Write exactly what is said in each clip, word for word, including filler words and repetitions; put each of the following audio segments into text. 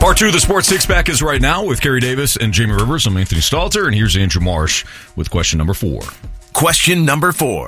Part two of the Sports Six Pack is right now with Kerry Davis and Jamie Rivers. I'm Anthony Stalter, and here's Andrew Marsh with question number four. Question number four.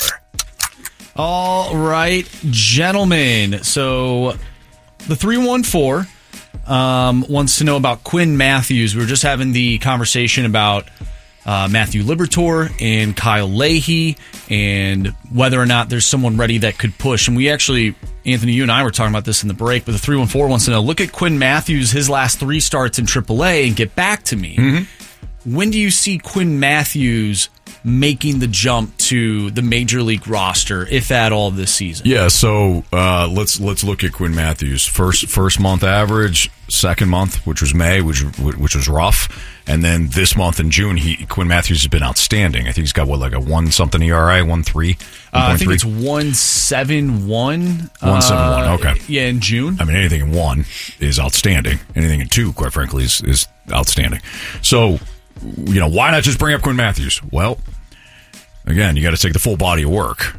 All right, gentlemen. So the three one four um, wants to know about Quinn Matthews. We were just having the conversation about uh, Matthew Liberatore and Kyle Leahy and whether or not there's someone ready that could push. And we actually, Anthony, you and I were talking about this in the break, but the three one four wants to know, look at Quinn Matthews, his last three starts in triple A, and get back to me. Mm-hmm. When do you see Quinn Matthews making the jump to the major league roster, if at all, this season? Yeah, so uh, let's let's look at Quinn Matthews. First first month average, second month, which was May, which which was rough, and then this month in June, he Quinn Matthews has been outstanding. I think he's got what, like a one something E R I, one three. Uh, I think it's one seven one. One seven one. Uh, okay. Yeah, in June. I mean, anything in one is outstanding. Anything in two, quite frankly, is is outstanding. So, you know, why not just bring up Quinn Matthews? Well, again, you got to take the full body of work.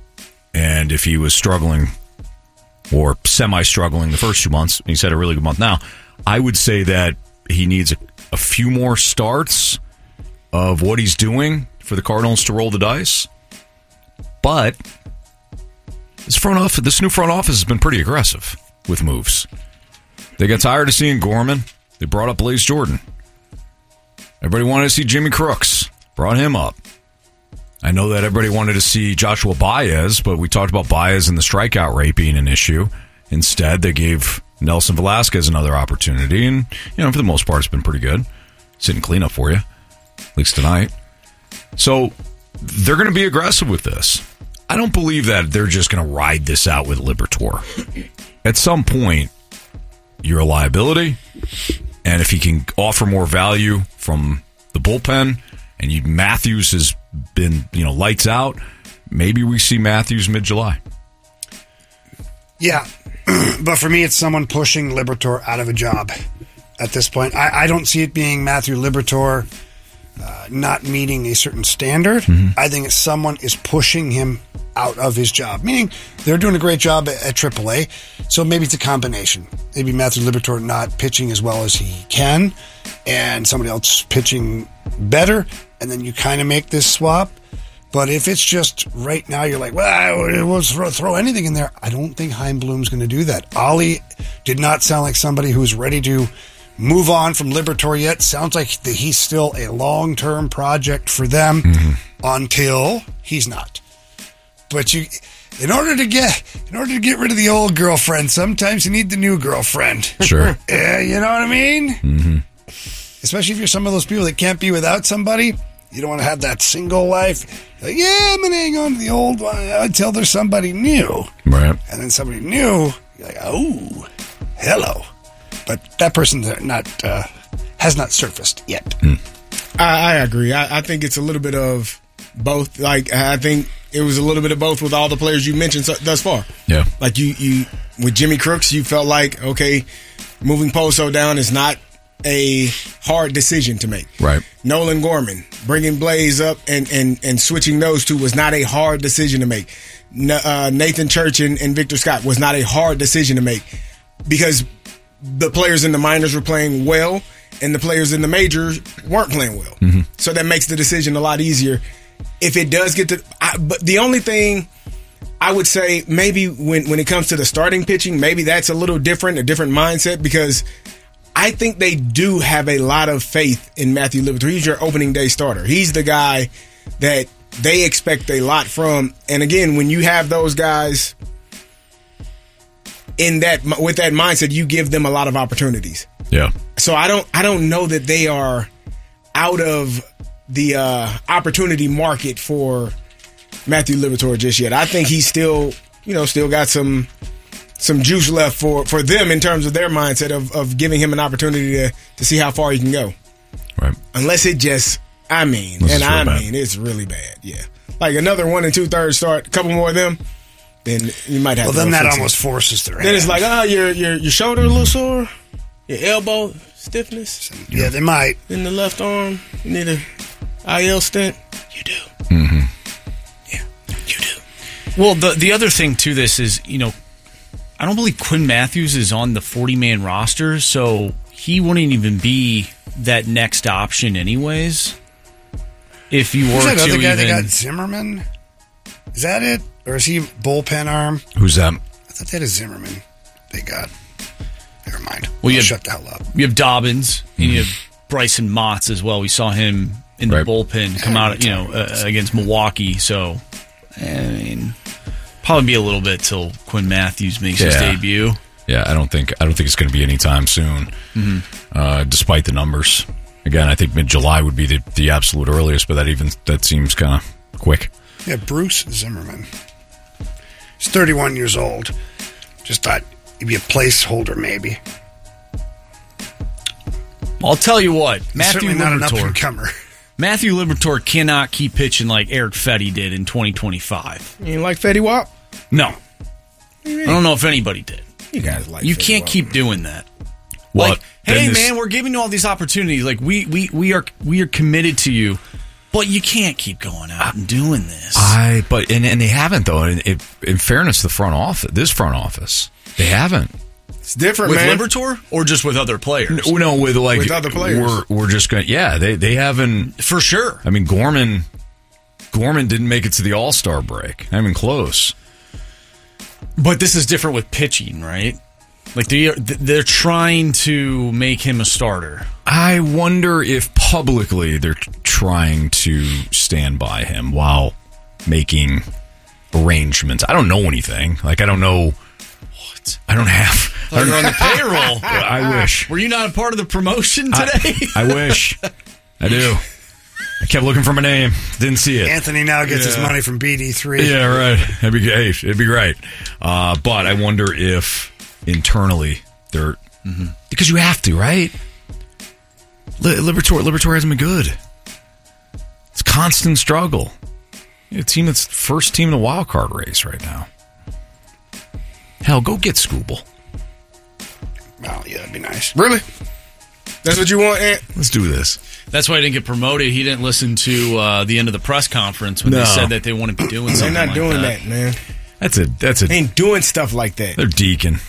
And if he was struggling or semi-struggling the first two months, he's had a really good month now, I would say that he needs a, a few more starts of what he's doing for the Cardinals to roll the dice. But this front office, this new front office has been pretty aggressive with moves. They got tired of seeing Gorman. They brought up Blaze Jordan. Everybody wanted to see Jimmy Crooks. Brought him up. I know that everybody wanted to see Joshua Baez, but we talked about Baez and the strikeout rate being an issue. Instead, they gave Nelson Velasquez another opportunity, and, you know, for the most part, it's been pretty good. Sitting cleanup for you, at least tonight. So they're going to be aggressive with this. I don't believe that they're just going to ride this out with Liberatore. At some point, you're a liability, and if he can offer more value from the bullpen, and you, Matthews has been, you know, lights out, maybe we see Matthews mid-July. Yeah, but for me, it's someone pushing Liberatore out of a job at this point. I, I don't see it being Matthew Liberatore uh, not meeting a certain standard. Mm-hmm. I think it's someone is pushing him out of his job, meaning they're doing a great job at, at triple A, so maybe it's a combination. Maybe Matthew Liberatore not pitching as well as he can, and somebody else pitching better, and then you kind of make this swap. But if it's just right now, you're like, well, we'll throw, throw anything in there. I don't think Chaim Bloom's going to do that. Ollie did not sound like somebody who's ready to move on from Liberatore yet. Sounds like the, he's still a long-term project for them mm-hmm. until he's not. But you, in order to get, in order to get rid of the old girlfriend, sometimes you need the new girlfriend. Sure. Yeah, you know what I mean? Mm-hmm. Especially if you're some of those people that can't be without somebody. You don't want to have that single life. You're like, yeah, I'm going to hang on to the old one until there's somebody new. Right. And then somebody new, you're like, oh, hello. But that person not uh, has not surfaced yet. Mm. I, I agree. I, I think it's a little bit of both. Like, I think it was a little bit of both with all the players you mentioned so, thus far. Yeah. Like, you, you with Jimmy Crooks, you felt like, okay, moving Poso down is not a hard decision to make. Right. Nolan Gorman, bringing Blaze up and, and, and switching those two was not a hard decision to make. Uh, Nathan Church and, and Victor Scott was not a hard decision to make because the players in the minors were playing well and the players in the majors weren't playing well. Mm-hmm. So that makes the decision a lot easier. If it does get to... I, but the only thing I would say, maybe when, when it comes to the starting pitching, maybe that's a little different, a different mindset, because I think they do have a lot of faith in Matthew Liberatore. He's your opening day starter. He's the guy that they expect a lot from. And again, when you have those guys in that with that mindset, you give them a lot of opportunities. Yeah. So I don't I don't know that they are out of the uh, opportunity market for Matthew Liberatore just yet. I think he's still, you know, still got some some juice left for, for them in terms of their mindset of, of giving him an opportunity to, to see how far he can go. Right. Unless it just, I mean, Unless and I bad. mean, it's really bad. Yeah. Like another one and two thirds start, a couple more of them, then you might have well, to then go that fix almost it. forces their Then hand. it's like, oh, your, your, your shoulder a little sore, your elbow stiffness. Yeah, they might. In the left arm, you need a I L stent. You do. Mm-hmm. Yeah, you do. Well, the the other thing to this is, you know, I don't believe Quinn Matthews is on the forty-man roster, so he wouldn't even be that next option anyways. If you were Who's that to other guy even... they got, Zimmerman? Is that it? Or is he bullpen arm? Who's that? I thought they had a Zimmerman they got. Never mind. Well, you I'll have- shut the hell up. You have Dobbins, and you have Bryson Motts as well. We saw him in the Right. bullpen come out, you know, uh, against Milwaukee. So, I mean, probably be a little bit till Quinn Matthews makes his Yeah. debut. Yeah, I don't think I don't think it's going to be anytime soon. Mm-hmm. Uh, despite the numbers, again, I think mid July would be the, the absolute earliest, but that even that seems kind of quick. Yeah, Bruce Zimmerman. He's thirty-one years old. Just thought he'd be a placeholder, maybe. I'll tell you what, Matthew Certainly not an up Liberatore. and comer. Matthew Liberatore cannot keep pitching like Eric Fetty did in twenty twenty-five. You ain't like Fetty Wap? No. I don't know if anybody did. You guys like You Fetty can't Wap. keep doing that. Well, Like, then hey this- man, we're giving you all these opportunities. Like we we we are we are committed to you, but you can't keep going out and doing this. I but and, and they haven't though. In, in, in fairness, to the front office, this front office, they haven't. It's different, with man. Liberatore or just with other players? No, no, with like With other players. we're we're just going. to Yeah, they they haven't. For sure. I mean, Gorman Gorman didn't make it to the All Star break. Not even close. But this is different with pitching, right? Like they they're trying to make him a starter. I wonder if publicly they're trying to stand by him while making arrangements. I don't know anything. Like I don't know. What? I don't have. Like you're on the payroll. I wish. Were you not a part of the promotion today? I, I wish. I do. I kept looking for my name. Didn't see it. Anthony now gets his Yeah. money from B D three. Yeah, right. It'd be, hey, it'd be great. Uh, but I wonder if internally they're because you have to, right? Li- Liberatore, Liberatore hasn't been good. It's constant struggle. A team that's first team in the wild card race right now. Hell, go get Scooble. Well, yeah, that'd be nice. Really? That's what you want, Ant? Let's do this. That's why he didn't get promoted. He didn't listen to uh, the end of the press conference when No. they said that they wouldn't be doing They're something not like doing that. that, man. That's a that's a. They ain't doing stuff like that. They're deacon.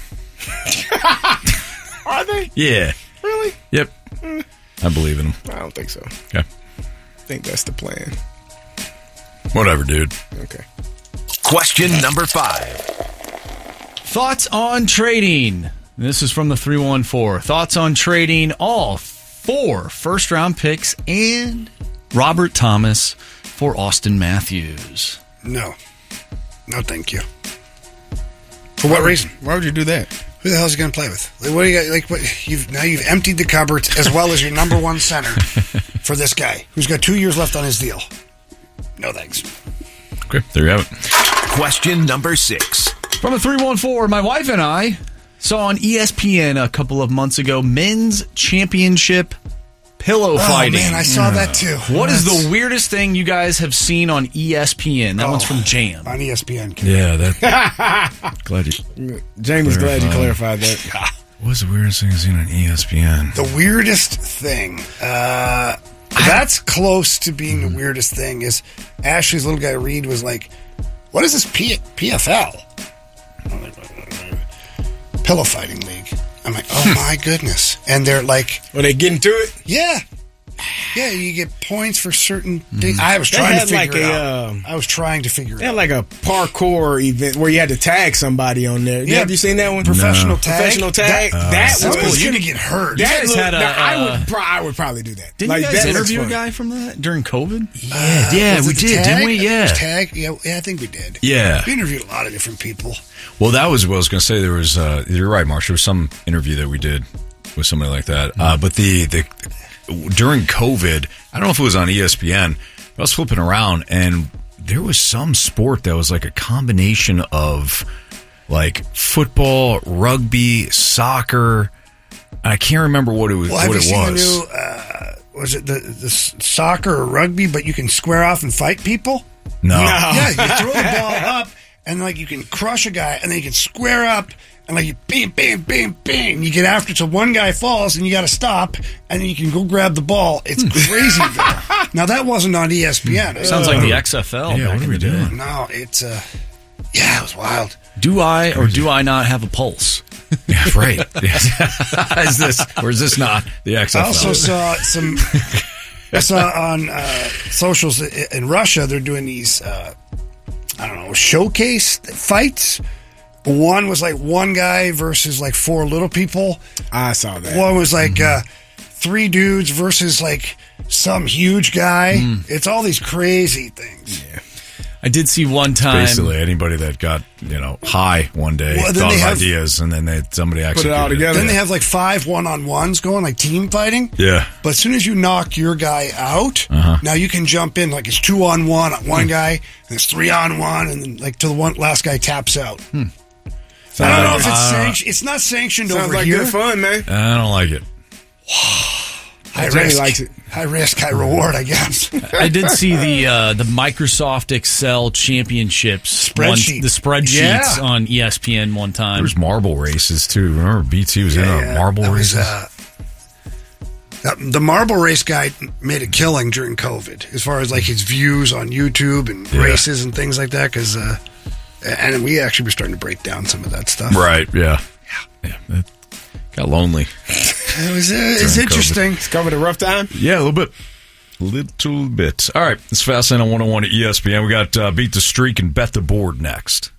Are they? Yeah. Really? Yep. I believe in them. I don't think so. Okay. I think that's the plan. Whatever, dude. Okay. Question number five. Thoughts on trading? This is from the three one four. Thoughts on trading all four first round picks and Robert Thomas for Austin Matthews. No. No, thank you. For what reason? Why would you do that? Who the hell is he going to play with? Like, what do you got? Like, what? You've now you've emptied the cupboards as well as your number one center for this guy who's got two years left on his deal. No thanks. Okay, there you have it. Question number six. From the three one four, my wife and I saw on E S P N a couple of months ago men's championship pillow Oh fighting. man, I saw that too. What is That's the weirdest thing you guys have seen on E S P N? That one's from Jam. on E S P N? Yeah, that. Glad you. Jamie's glad you Clarified. clarified that. What's the weirdest thing I've seen on E S P N? The weirdest thing. Uh, that's close to being the weirdest thing. Is Ashley's little guy Reed was like, "What is this P- PFL? Pillow fighting league?" I'm like, "Oh my goodness!" And they're like, When they get into it, "Yeah, yeah, you get points for certain things." I was They trying had to figure like it a, out. um, I was trying to figure they it had out. like a parkour event where you had to tag somebody on there. Yeah, Yeah, have you seen that one? professional tag. Professional tag. That, That, that was was going to get hurt. That guys looked- had a, now, I uh, would. Pro- I would probably do that. Didn't like, you guys that looks interview a fun. guy from that during COVID? Yeah, yeah, Was we it the did, tag? didn't we? It Yeah. was tag. Yeah, yeah, I think we did. Yeah. We interviewed a lot of different people. Well, that was what I was going to say. There was, uh, you're right, Marsh. There was some interview that we did with somebody like that. Uh, but the, the during COVID, I don't know if it was on E S P N, but I was flipping around and there was some sport that was like a combination of like football, rugby, soccer. I can't remember what it was. Well, have what you it seen was. the new? Uh, was it the the s- soccer or rugby? But you can square off and fight people. No. Yeah, you throw the ball up and like you can crush a guy, and then you can square up and like you bam, bam, bam, bam. You get after it, so one guy falls, and you got to stop, and then you can go grab the ball. It's crazy. There. Now that wasn't on E S P N. Sounds like the X F L Yeah, back what are in we the day. doing? No, it's uh, yeah, it was wild. Do I or do I not have a pulse? Yeah, right. Is this or is this not the X F L? I also saw some. I saw on uh, socials in Russia they're doing these. Uh, I don't know, showcase fights. One was like one guy versus like four little people. I saw that. One was like Mm-hmm. uh, three dudes versus like some huge guy. Mm. It's all these crazy things. Yeah. I did see one time. Basically, anybody that got you know high one day Well, then thought they of have- ideas, and then they somebody Put executed it all together. Then they have like five one-on-ones going, like team fighting. Yeah. But as soon as you knock your guy out, Uh-huh. now you can jump in. Like it's two on one on one guy, and it's three on one, and then like till the one last guy taps out. I don't know if it's Uh, sanctioned. It's not sanctioned Sounds over like here. good fun, man. I don't like it. High Jamie risk, likes it. high risk, high reward. I guess. I did see the uh, the Microsoft Excel Championships Spreadsheet. one, the spreadsheets Yeah. on E S P N one time. There's marble races too. Remember B T was in Yeah, a marble that was, races. uh, that- the marble race guy made a killing during COVID, as far as like his views on YouTube and Yeah. races and things like that. Because, uh, and we actually were starting to break down some of that stuff. Right. Yeah. Yeah. It got lonely. It was. Uh, it's During COVID. interesting. It's covered a rough time. Yeah, a little bit. Little bit. All right. It's Fastlane on one oh one at E S P N. We got uh, Beat the Streak and Bet the Board next.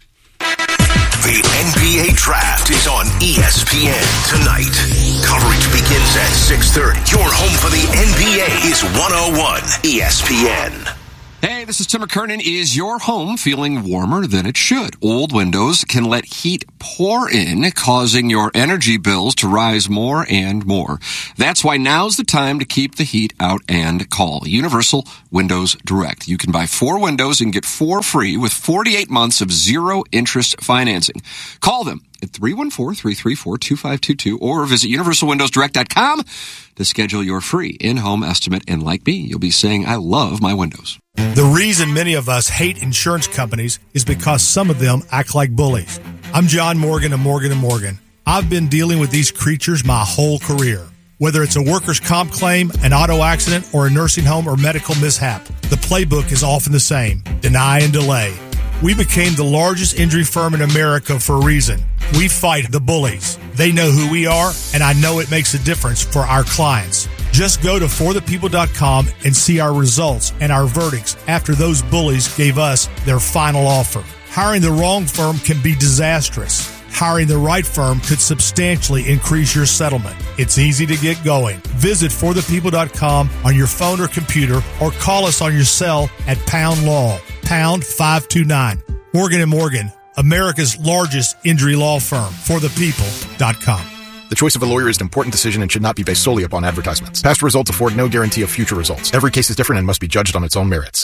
The N B A Draft is on E S P N tonight. Coverage begins at six thirty. Your home for the N B A is one oh one E S P N. Hey, this is Tim McKernan. Is your home feeling warmer than it should? Old windows can let heat pour in, causing your energy bills to rise more and more. That's why now's the time to keep the heat out and call Universal Windows Direct. You can buy four windows and get four free with forty-eight months of zero interest financing. Call them at three one four, three three four, two five two two or visit universal windows direct dot com to schedule your free in-home estimate. And like me, you'll be saying, I love my windows. The reason many of us hate insurance companies is because some of them act like bullies. I'm John Morgan of Morgan and Morgan. I've been dealing with these creatures my whole career. Whether it's a workers' comp claim, an auto accident, or a nursing home or medical mishap, the playbook is often the same: deny and delay. We became the largest injury firm in America for a reason. We fight the bullies. They know who we are, and I know it makes a difference for our clients. Just go to for the people dot com and see our results and our verdicts after those bullies gave us their final offer. Hiring the wrong firm can be disastrous. Hiring the right firm could substantially increase your settlement. It's easy to get going. Visit for the people dot com on your phone or computer, or call us on your cell at Pound Law, pound five two nine. Morgan and Morgan, America's largest injury law firm. for the people dot com. The choice of a lawyer is an important decision and should not be based solely upon advertisements. Past results afford no guarantee of future results. Every case is different and must be judged on its own merits.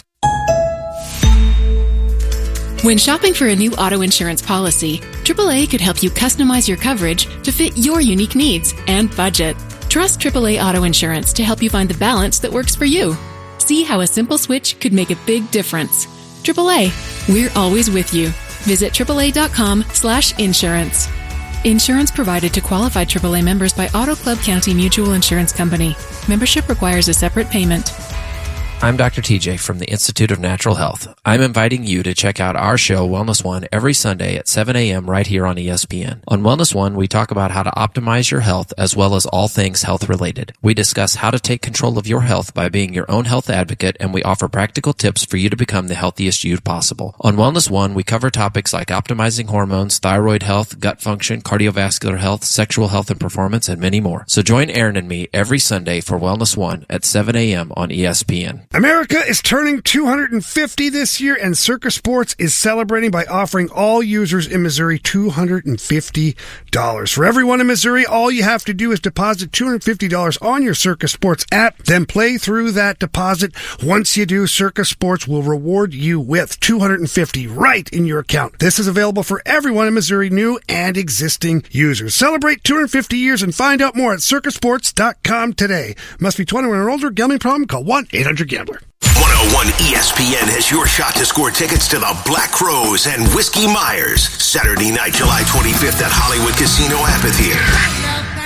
When shopping for a new auto insurance policy, triple A could help you customize your coverage to fit your unique needs and budget. Trust triple A Auto Insurance to help you find the balance that works for you. See how a simple switch could make a big difference. triple A, we're always with you. Visit triple A dot com slash insurance. Insurance provided to qualified triple A members by Auto Club County Mutual Insurance Company. Membership requires a separate payment. I'm Doctor T J from the Institute of Natural Health. I'm inviting you to check out our show, Wellness One, every Sunday at seven a.m. right here on E S P N. On Wellness One, we talk about how to optimize your health as well as all things health related. We discuss how to take control of your health by being your own health advocate, and we offer practical tips for you to become the healthiest you possible. On Wellness One, we cover topics like optimizing hormones, thyroid health, gut function, cardiovascular health, sexual health and performance, and many more. So join Aaron and me every Sunday for Wellness One at seven a.m. on E S P N. America is turning two hundred fifty this year, and Circa Sports is celebrating by offering all users in Missouri two hundred fifty dollars. For everyone in Missouri, all you have to do is deposit two hundred fifty dollars on your Circa Sports app, then play through that deposit. Once you do, Circa Sports will reward you with two hundred fifty dollars right in your account. This is available for everyone in Missouri, new and existing users. Celebrate two hundred fifty years and find out more at circa sports dot com today. Must be twenty-one or older. Gambling problem? Call one eight hundred gambler. one oh one E S P N has your shot to score tickets to the Black Crows and Whiskey Myers. Saturday night, July twenty-fifth at Hollywood Casino Amphitheater.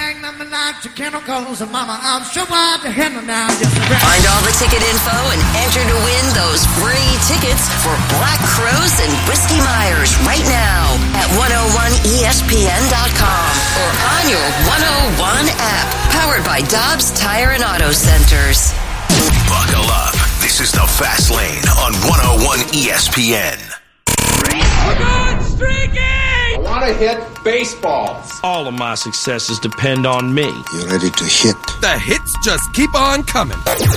lots of chemicals, and mama, I'm sure hard to handle now. Just a breath. Find all the ticket info and enter to win those free tickets for Black Crows and Whiskey Myers right now at one oh one E S P N dot com or on your one oh one app, powered by Dobbs Tire and Auto Centers. Buckle up. This is the Fast Lane on one oh one E S P N. We're good streaking! I want to hit baseballs. All of my successes depend on me. You're ready to hit. The hits just keep on coming. And here,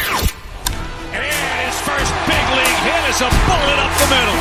his first big league hit is a bullet up the middle.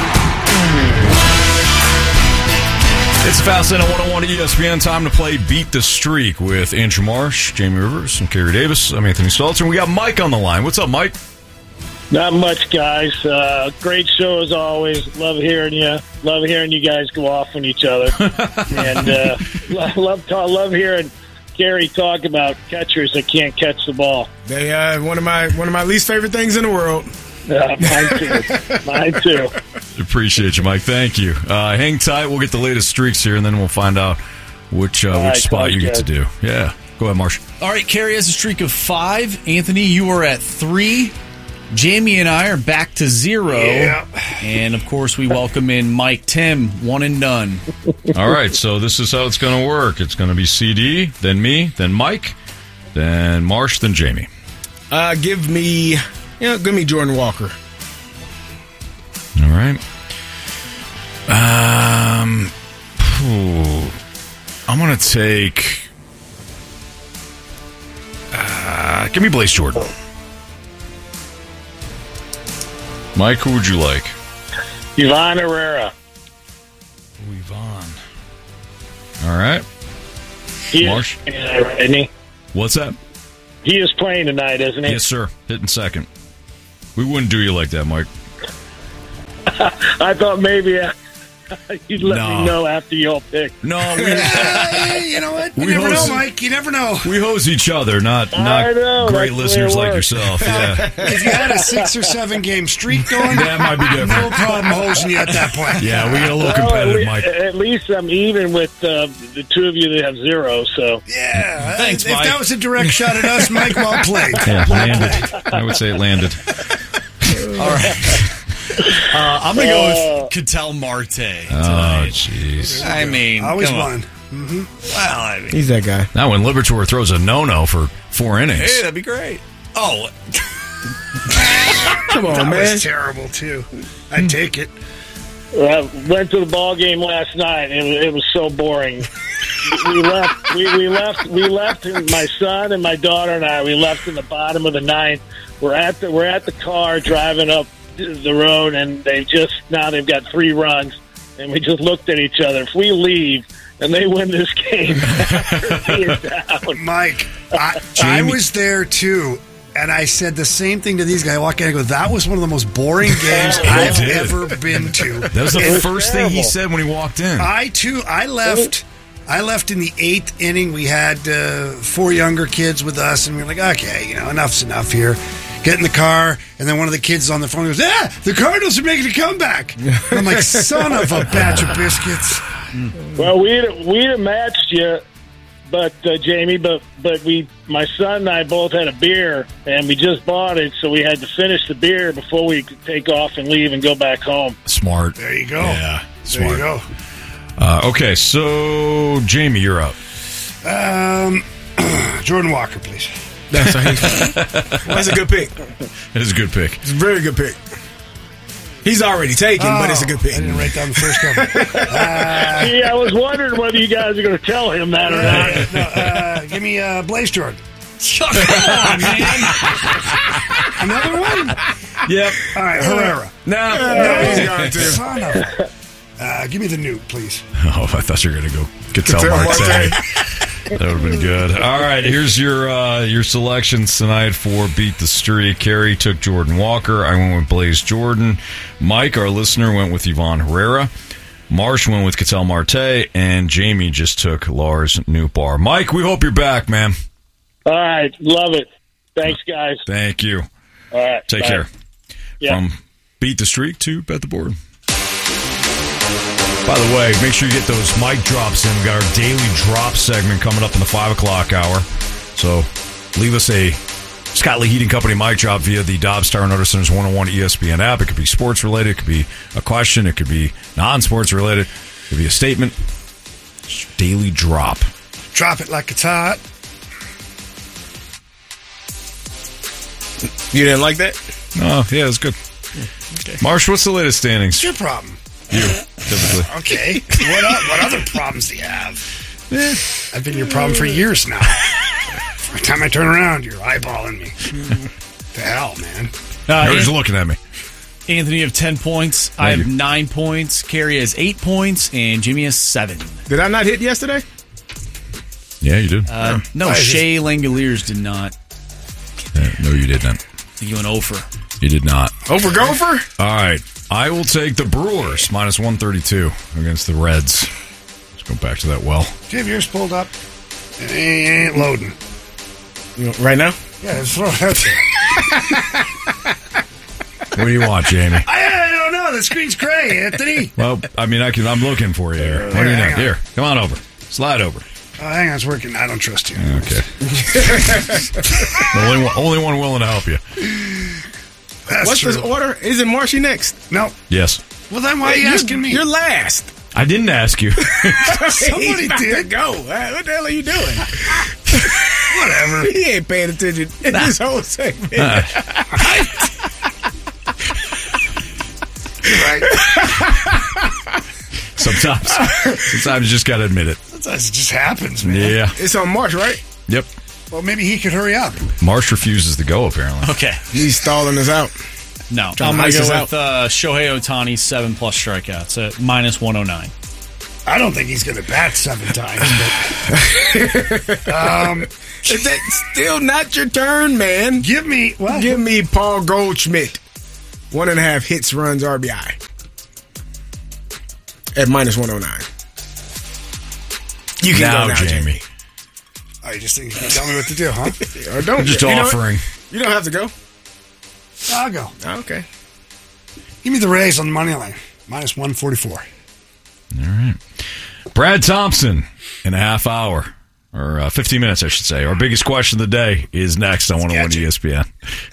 It's Fast Lane on one oh one E S P N. Time to play Beat the Streak with Andrew Marsh, Jamie Rivers, and Kerry Davis. I'm Anthony Stalter, and we got Mike on the line. What's up, Mike? Not much, guys. Uh, great show as always. Love hearing you. Love hearing you guys go off on each other. and uh, love love hearing Gary talk about catchers that can't catch the ball. They uh, one of my one of my least favorite things in the world. Uh, mine too. Mine too. Appreciate you, Mike. Thank you. Uh, hang tight. We'll get the latest streaks here, and then we'll find out which uh, which right, spot you get to do. Yeah. Go ahead, Marsh. All right, Kerry has a streak of five. Anthony, you are at three. Jamie and I are back to zero. Yeah. And, of course, we welcome in Mike Tim, one and done. All right, so this is how it's going to work. It's going to be C D, then me, then Mike, then Marsh, then Jamie. Uh, give me, you know, give me Jordan Walker. All right. Um, ooh, I'm going to take. Uh, give me Blaze Jordan. Mike, who would you like? Ivan Herrera. Ooh, Ivan. All right. He Marsh? Is, isn't he? What's that? He is playing tonight, isn't he? Yes, sir. Hitting second. We wouldn't do you like that, Mike. I thought maybe uh, you'd let No. me know after y'all pick. No, we, Uh, you know what? You We never host- know, Mike. You never know. we hose each other, not I not know, great that's the way listeners it like works. yourself. Yeah, If you had a six or seven game streak going, that might be different. no problem hosing you at that point. Yeah, we get a little Well, competitive, at, Mike. le- at least I'm even with uh, the two of you that have zero. So Yeah. Thanks, if Mike. that was a direct shot at us, Mike, well played. Yeah, landed. I would say it landed. All right. Uh, I'm going to go with Ketel Marte tonight. Oh, jeez. I mean, Always come on. one. Mm-hmm. Well, I mean, He's that guy. Now, when Libertor throws a no-no for four innings, hey, that'd be great. Oh, Come on, That man. was terrible, too. I'd take it. I went to the ball game last night. And it was, it was so boring. we left. We, we left. We left. My son and my daughter and I. We left in the bottom of the ninth. We're at the. We're at the car driving up the road, and they just now they've got three runs, and we just looked at each other. If we leave and they win this game, down. Mike, I, I was there, too. And I said the same thing to these guys. I walk in and I go, that was one of the most boring games I've did. ever been to. that was the And first thing he said when he walked in. I, too, I left I left in the eighth inning. We had uh, four younger kids with us, and we were like, okay, you know, enough's enough here. Get in the car, and then one of the kids on the phone goes, yeah, the Cardinals are making a comeback. And I'm like, son of a batch of biscuits. Well, we'd we'd have matched you, but uh, Jamie, but but we, my son and I both had a beer, and we just bought it, so we had to finish the beer before we could take off and leave and go back home. Smart. There you go. Yeah, There smart. you go. Uh, okay, so Jamie, you're up. Um, Jordan Walker, please. That's a, that's a good pick. It is a good pick. It's a very good pick. He's already taken, but it's a good pick. I didn't write down the first couple. uh, See, I was wondering whether you guys are going to tell him that or not. no, uh, give me uh, Blaze Jordan. come on, man. Another one? Yep. All right, Herrera. No. No, he's gone too. son of a- Uh, give me the nuke, please. Oh, I thought you were going to go Ketel Ketel Marte. Marte. That would have been good. All right, here's your uh, your selections tonight for Beat the Streak. Kerry took Jordan Walker. I went with Blaze Jordan. Mike, our listener, went with Ivan Herrera. Marsh went with Ketel Marte. And Jamie just took Lars Nootbaar. Mike, we hope you're back, man. All right, love it. Thanks, guys. Thank you. All right, Take bye. care. Yeah. From Beat the Streak to Bet the Board. By the way, make sure you get those mic drops in. We got our daily drop segment coming up in the five o'clock hour. So leave us a Scott Lee Heating Company mic drop via the Dobbs Tire and Auto Center's one oh one E S P N app. It could be sports related. It could be a question. It could be non-sports related. It could be a statement. Daily drop. Drop it like it's hot. You didn't like that? Oh, yeah, it's good. Okay. Marsh, what's the latest standings? It's your problem. You, typically. Okay. What, o- what other problems do you have? Eh, I've been your problem for years now. Every time I turn around, you're eyeballing me. The hell, man. Uh, You're just An- looking at me. Anthony, you have ten points. Thank I have you. nine points. Carrie has eight points. And Jimmy has seven. Did I not hit yesterday? Yeah, you did. Uh, no, Why is Shea Langoliers did not. Yeah, no, you did not. I think you went over. You did not. Over Gopher? All right. I will take the Brewers minus one thirty-two against the Reds. Let's go back to that well. Do you have yours pulled up? It ain't loading. You know, right now? Yeah, just throw it out there. What do you want, Jamie? I, I don't know. The screen's gray, Anthony. Well, I mean, I can, I'm looking for you here. What do you Hang know? on. Here, come on over. Slide over. Oh, hang on, it's working. I don't trust you. Okay. the only one, only one willing to help you. That's What's true. this order? Is it Marshy next? No. Yes. Well, then why are you You're- asking me? You're last. I didn't ask you. Somebody He's about did. to go. Uh, What the hell are you doing? Whatever. He ain't paying attention in this whole segment. Uh, You're right. sometimes, sometimes you just got to admit it. Sometimes it just happens, man. Yeah. It's on March, right? Yep. Well, maybe he could hurry up. Marsh refuses to go, apparently. Okay. He's stalling us out. No. Trying I'm to going to ice go us with uh, Shohei Ohtani, seven plus strikeouts at minus one oh nine. I don't think he's going to bat seven times. But, um, Is that still not your turn, man? give me what? Give me Paul Goldschmidt. One and a half hits, runs, R B I. At minus one oh nine. You can Now, go now, Jamie. Jamie. Oh, you just think you can tell me what to do, huh? Or don't. I'm just you know what? offering. You don't have to go. I'll go. Oh, okay. Give me the Rays on the money line. Minus one forty-four. All right. Brad Thompson in a half hour, or uh, fifteen minutes, I should say. Our biggest question of the day is next on one oh one E S P N.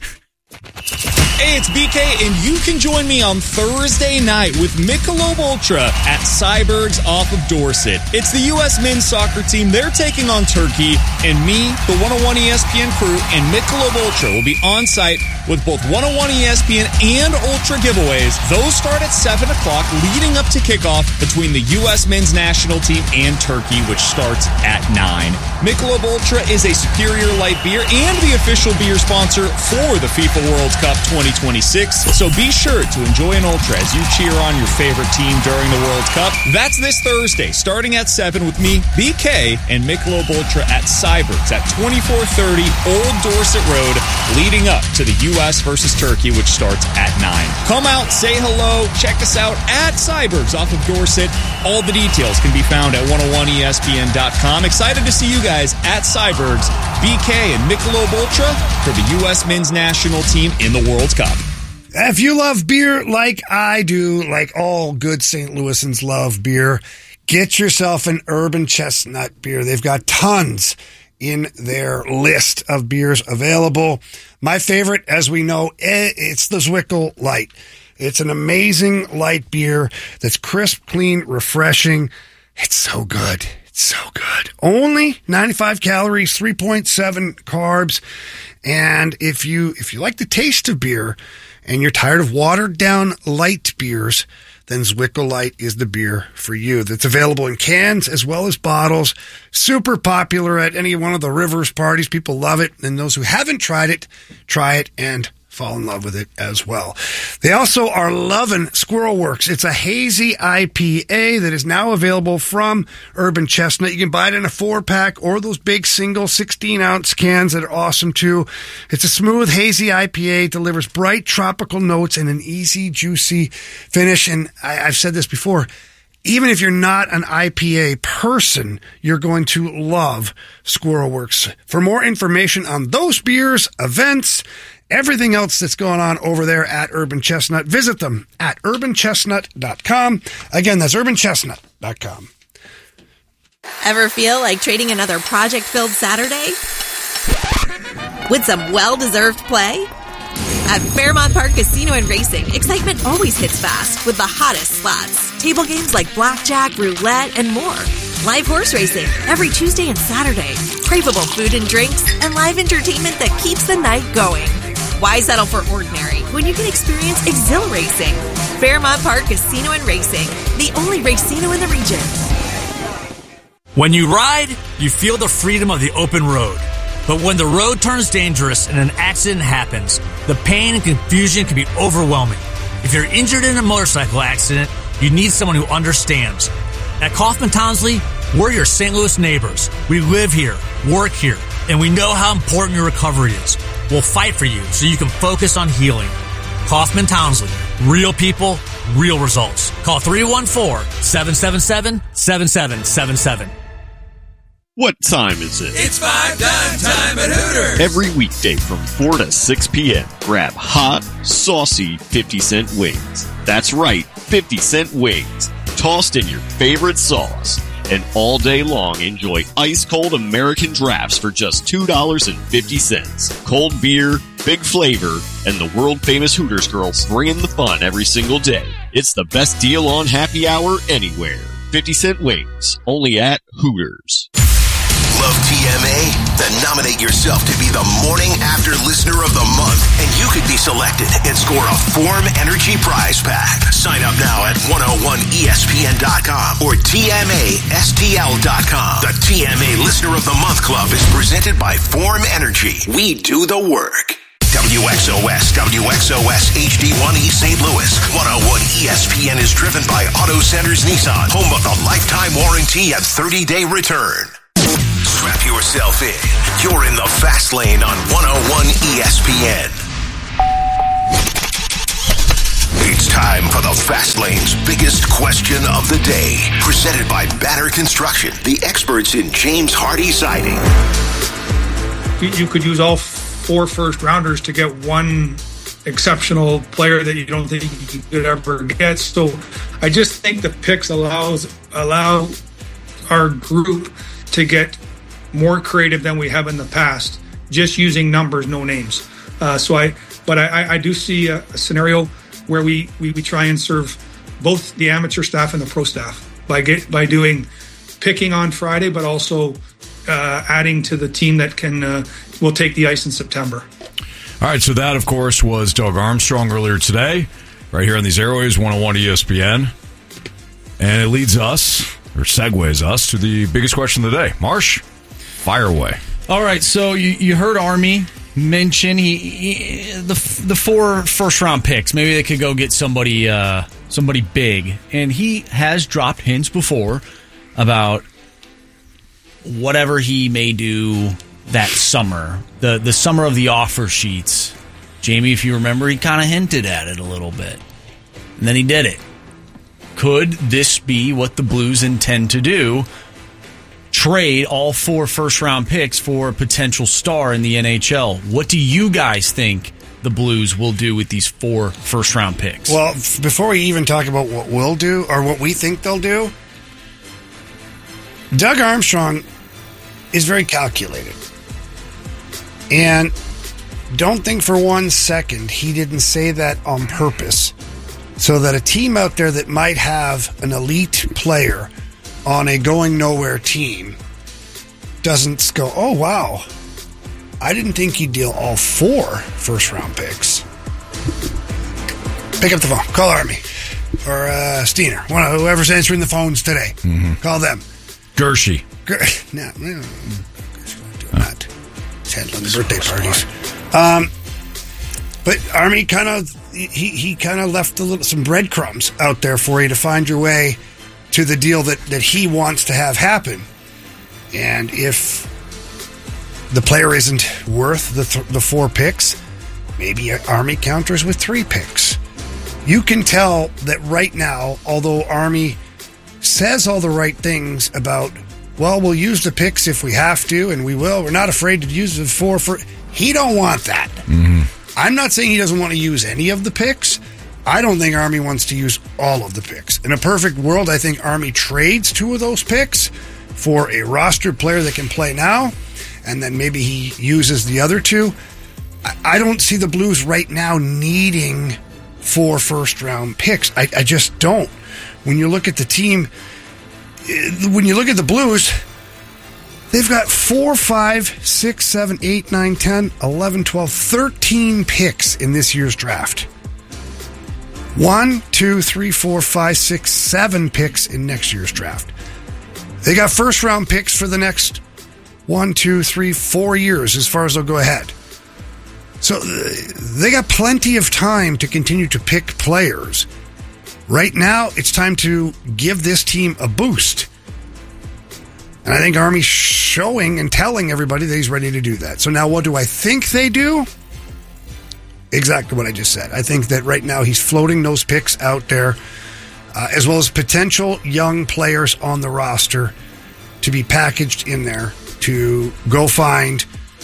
Hey, it's B K, and you can join me on Thursday night with Michelob Ultra at Cyberg's off of Dorset. It's the U S men's soccer team. They're taking on Turkey, and me, the one oh one E S P N crew, and Michelob Ultra will be on site with both one oh one E S P N and Ultra giveaways. Those start at seven o'clock, leading up to kickoff between the U S men's national team and Turkey, which starts at nine. Michelob Ultra is a superior light beer and the official beer sponsor for the FIFA World Cup twenty twenty-six, so be sure to enjoy an Ultra as you cheer on your favorite team during the World Cup. That's this Thursday, starting at seven with me, B K, and Michelob Ultra at Cyberg's at twenty-four thirty Old Dorset Road, leading up to the U S versus Turkey, which starts at nine. Come out, say hello, check us out at Cyberg's off of Dorset. All the details can be found at one oh one E S P N dot com. Excited to see you guys at Cyberg's, B K and Michelob Ultra for the U S men's national team in the World Cup. If you love beer like I do, like all good Saint Louisans love beer, get yourself an Urban Chestnut beer. They've got tons in their list of beers available. My favorite, as we know, it's the Zwickel Light. It's an amazing light beer that's crisp, clean, refreshing. It's so good. It's so good. Only ninety-five calories, three point seven carbs. And if you if you like the taste of beer and you're tired of watered down light beers, then Zwickel Light is the beer for you. That's available in cans as well as bottles. Super popular at any one of the Rivers parties. People love it. And those who haven't tried it, try it and fall in love with it as well. They also are loving Squirrel Works. It's a hazy I P A that is now available from Urban Chestnut. You can buy it in a four-pack or those big single sixteen-ounce cans that are awesome, too. It's a smooth, hazy I P A. It delivers bright tropical notes and an easy, juicy finish. And I, I've said this before, even if you're not an I P A person, you're going to love Squirrel Works. For more information on those beers, events, everything else that's going on over there at Urban Chestnut, visit them at urban chestnut dot com. Again, that's urban chestnut dot com. Ever feel like trading another project-filled Saturday with some well-deserved play? At Fairmont Park Casino and Racing, excitement always hits fast with the hottest slots, table games like blackjack, roulette, and more. Live horse racing every Tuesday and Saturday. Craveable food and drinks, and live entertainment that keeps the night going. Why settle for ordinary when you can experience exhilarating? Fairmont Park Casino and Racing, the only racino in the region. When you ride, you feel the freedom of the open road. But when the road turns dangerous and an accident happens, the pain and confusion can be overwhelming. If you're injured in a motorcycle accident, you need someone who understands. At Kaufman Townsley, we're your Saint Louis neighbors. We live here, work here, and we know how important your recovery is. We'll fight for you so you can focus on healing. Kaufman Townsley. Real people, real results. Call three one four, seven seven seven, seven seven seven seven. What time is it? It's five dime time at Hooters. Every weekday from four to six p.m. Grab hot, saucy fifty cent wings. That's right, fifty cent wings. Tossed in your favorite sauce. And all day long, enjoy ice-cold American drafts for just two dollars and fifty cents. Cold beer, big flavor, and the world-famous Hooters girls bringing the fun every single day. It's the best deal on happy hour anywhere. fifty cent wings, only at Hooters. Love T M A? Then nominate yourself to be the Morning After Listener of the Month, and you could be selected and score a Form Energy prize pack. Sign up now at one oh one E S P N dot com or T M A S T L dot com. The T M A Listener of the Month Club is presented by Form Energy. We do the work. W X O S, W X O S H D one East Saint Louis. one oh one E S P N is driven by Auto Centers Nissan, home of the lifetime warranty and thirty-day return. Strap yourself in. You're in the fast lane on one oh one E S P N. It's time for the Fast Lane's biggest question of the day. Presented by Banner Construction, the experts in James Hardy Siding. You could use all four first rounders to get one exceptional player that you don't think you could ever get. So I just think the picks allows allow our group to get more creative than we have in the past, just using numbers, no names. Uh, so I, but I, I do see a, a scenario where we, we, we try and serve both the amateur staff and the pro staff by get by doing picking on Friday, but also uh, adding to the team that can uh, will take the ice in September. All right, so that, of course, was Doug Armstrong earlier today, right here on these airways, one oh one E S P N. And it leads us, or segues us, to the biggest question of the day. Marsh, fire away. All right, so you, you heard Army mention he, he the the four first round picks. Maybe they could go get somebody uh, somebody big, and he has dropped hints before about whatever he may do that summer, the the summer of the offer sheets. Jamie, if you remember, he kind of hinted at it a little bit, and then he did it. Could this be what the Blues intend to do? Trade all four first-round picks for a potential star in the N H L. What do you guys think the Blues will do with these four first-round picks? Well, f- before we even talk about what we'll do or what we think they'll do, Doug Armstrong is very calculated. And don't think for one second he didn't say that on purpose, so that a team out there that might have an elite player on a going-nowhere team doesn't go, oh, wow, I didn't think he'd deal all four first-round picks. Pick up the phone. Call Army or uh, Steiner, one of whoever's answering the phones today. Mm-hmm. Call them. Gershie. Ger- no, no, Gershie's not doing that. He's handling the birthday parties. Um, but Army kind of he he kind of left a little some breadcrumbs out there for you to find your way to the deal that, that he wants to have happen. And if the player isn't worth the th- the four picks, maybe Army counters with three picks. You can tell that right now, although Army says all the right things about, well, we'll use the picks if we have to, and we will. We're not afraid to use the four for. He don't want that. Mm-hmm. I'm not saying he doesn't want to use any of the picks. I don't think Army wants to use all of the picks. In a perfect world, I think Army trades two of those picks for a rostered player that can play now, and then maybe he uses the other two. I don't see the Blues right now needing four first-round picks. I, I just don't. When you look at the team, when you look at the Blues, they've got four, five, six, seven, eight, nine, ten, eleven, twelve, thirteen picks in this year's draft. One, two, three, four, five, six, seven picks in next year's draft. They got first-round picks for the next one, two, three, four years as far as they'll go ahead. So they got plenty of time to continue to pick players. Right now, it's time to give this team a boost. And I think Army's showing and telling everybody that he's ready to do that. So now what do I think they do? Exactly what I just said. I think that right now he's floating those picks out there, uh, as well as potential young players on the roster to be packaged in there to go find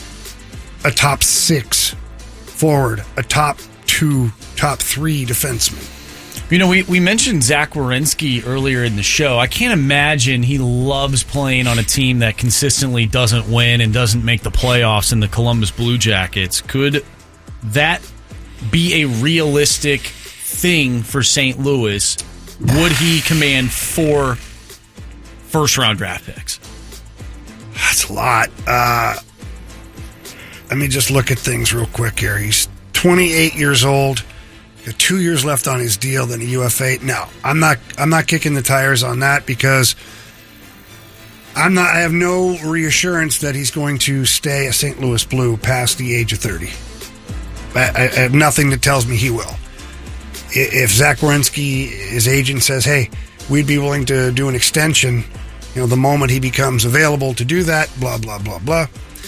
a top six forward, a top two, top three defenseman. You know, we, we mentioned Zach Werenski earlier in the show. I can't imagine he loves playing on a team that consistently doesn't win and doesn't make the playoffs in the Columbus Blue Jackets. Could that be a realistic thing for Saint Louis? Would he command four first-round draft picks? That's a lot. Uh, let me just look at things real quick here. He's twenty-eight years old. Got two years left on his deal, then a U F A. No, I'm not. I'm not kicking the tires on that because I'm not. I have no reassurance that he's going to stay a Saint Louis Blue past the age of thirty. I, I have nothing that tells me he will. If Zach Werenski, his agent, says, "Hey, we'd be willing to do an extension," you know, the moment he becomes available to do that, blah blah blah blah.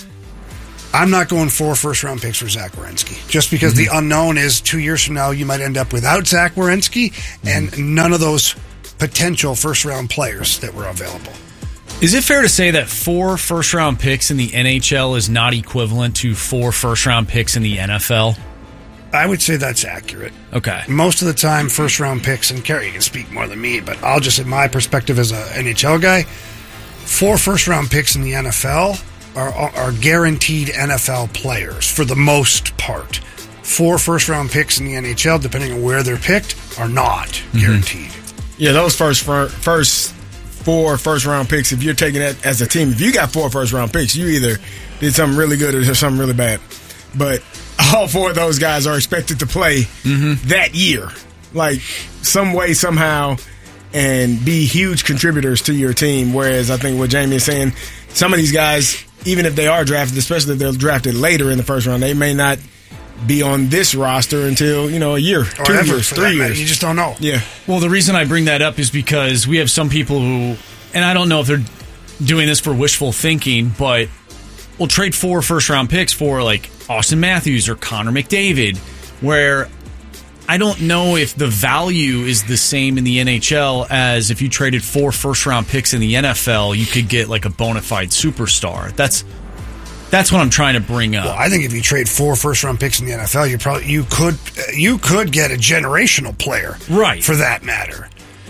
I'm not going four first-round picks for Zach Werenski. Just because mm-hmm. the unknown is two years from now you might end up without Zach Werenski mm-hmm. and none of those potential first-round players that were available. Is it fair to say that four first-round picks in the N H L is not equivalent to four first-round picks in the N F L? I would say that's accurate. Okay. Most of the time, first-round picks, and Kerry can speak more than me, but I'll just, in my perspective as an N H L guy, four first-round picks in the N F L Are, are guaranteed N F L players for the most part. Four first-round picks in the N H L, depending on where they're picked, are not mm-hmm. guaranteed. Yeah, those first first four first-round picks, if you're taking that as a team, if you got four first-round picks, you either did something really good or something really bad. But all four of those guys are expected to play mm-hmm. that year, like some way, somehow, and be huge contributors to your team. Whereas I think what Jamie is saying, some of these guys, even if they are drafted, especially if they're drafted later in the first round, they may not be on this roster until, you know, a year, or two ever, years, three years. You just don't know. Yeah. Well, the reason I bring that up is because we have some people who, and I don't know if they're doing this for wishful thinking, but we'll trade four first-round picks for, like, Austin Matthews or Connor McDavid, where I don't know if the value is the same in the N H L as if you traded four first-round picks in the N F L, you could get like a bona fide superstar. That's that's what I'm trying to bring up. Well, I think if you trade four first-round picks in the N F L, you probably you could you could get a generational player, right? For that matter.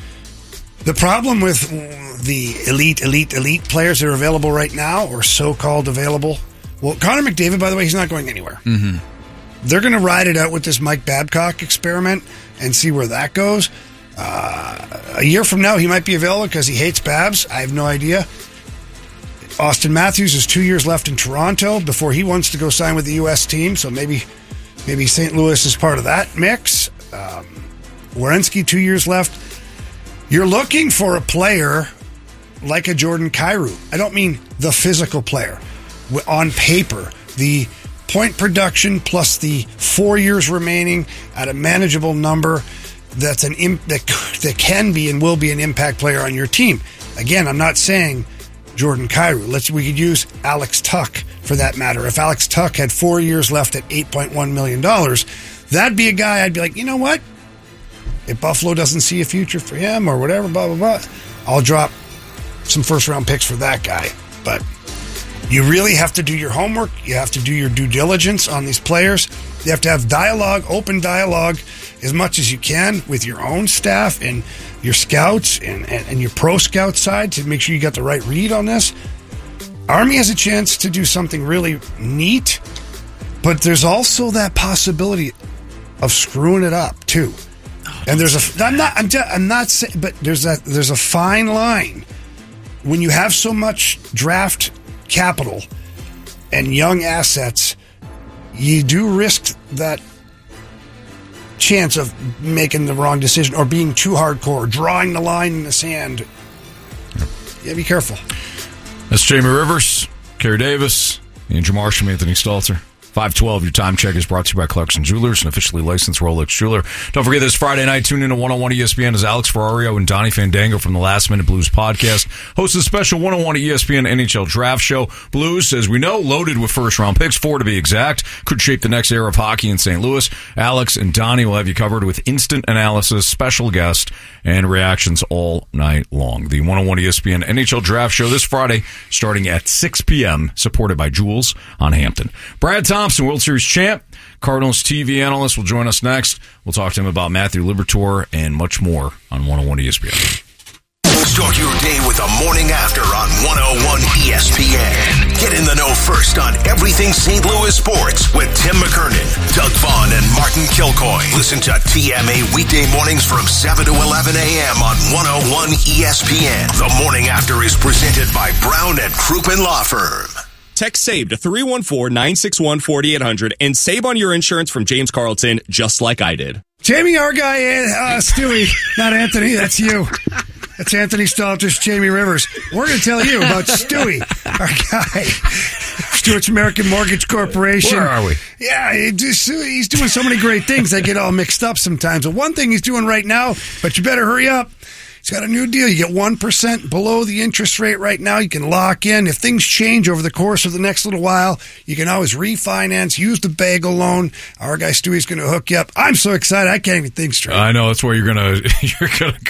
The problem with the elite, elite, elite players that are available right now, or so-called available, well, Connor McDavid, by the way, he's not going anywhere. Mm-hmm. They're going to ride it out with this Mike Babcock experiment and see where that goes. Uh, a year from now, he might be available because he hates Babs. I have no idea. Austin Matthews has two years left in Toronto before he wants to go sign with the U S team, so maybe maybe Saint Louis is part of that mix. Um, Werenski, two years left. You're looking for a player like a Jordan Kyrou. I don't mean the physical player. On paper, the point production plus the four years remaining at a manageable number that's an imp- that, that can be and will be an impact player on your team. Again, I'm not saying Jordan Kyrou. Let's we could use Alex Tuck for that matter. If Alex Tuck had four years left at eight point one million dollars, that'd be a guy I'd be like, you know what? If Buffalo doesn't see a future for him or whatever, blah, blah, blah, I'll drop some first round picks for that guy. But you really have to do your homework. You have to do your due diligence on these players. You have to have dialogue, open dialogue, as much as you can with your own staff and your scouts and, and, and your pro scout side to make sure you got the right read on this. Army has a chance to do something really neat, but there's also that possibility of screwing it up too. Oh, and there's a I'm not I'm, just, I'm not saying, but there's a there's a fine line when you have so much draft capital and young assets. You do risk that chance of making the wrong decision or being too hardcore, drawing the line in the sand. Yeah, be careful. That's Jamie Rivers, Kerry Davis, Andrew Marsham, Anthony Stalter. five twelve, your time check is brought to you by Clarkson Jewelers, an officially licensed Rolex jeweler. Don't forget this Friday night, tune in to one oh one E S P N as Alex Ferrario and Donnie Fandango from the Last Minute Blues podcast host a special one oh one E S P N N H L draft show. Blues, as we know, loaded with first-round picks, four to be exact, could shape the next era of hockey in Saint Louis. Alex and Donnie will have you covered with instant analysis, special guest, and reactions all night long. The one oh one E S P N N H L draft show this Friday starting at six p.m., supported by Jules on Hampton. Brad Thompson, World Series champ, Cardinals T V analyst, will join us next. We'll talk to him about Matthew Liberatore and much more on one oh one E S P N. Start your day with the morning after on one oh one E S P N. Get in the know first on everything Saint Louis sports with Tim McKernan, Doug Vaughn, and Martin Kilcoy. Listen to T M A weekday mornings from seven to eleven a.m. on one oh one E S P N. The morning after is presented by Brown and Crouppen Law Firm. Text SAVE to three one four, nine six one, four eight zero zero and save on your insurance from James Carlton, just like I did. Jamie, our guy, uh, Stewie, not Anthony, that's you. That's Anthony Stalter's Jamie Rivers. We're going to tell you about Stewie, our guy. Stewart's American Mortgage Corporation. Where are we? Yeah, he just, he's doing so many great things. I get all mixed up sometimes. But one thing he's doing right now, but you better hurry up. He's got a new deal. You get one percent below the interest rate right now. You can lock in. If things change over the course of the next little while, you can always refinance, use the bagel loan. Our guy Stewie's going to hook you up. I'm so excited. I can't even think straight. I know. That's where you're going to you're gonna go.